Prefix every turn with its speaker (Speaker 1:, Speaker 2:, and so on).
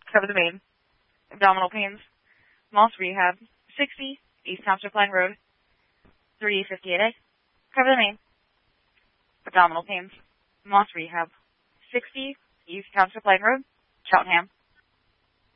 Speaker 1: Cover the main. Abdominal pains. Moss Rehab. 60 East Township Line Road. 358A. Cover the main. Abdominal pains. Moss Rehab. 60 East Township Line Road. Cheltenham.